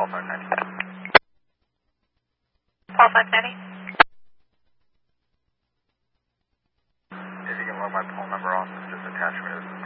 Paul 590. Paul 590. If you can log my poll number off, it's just attachment.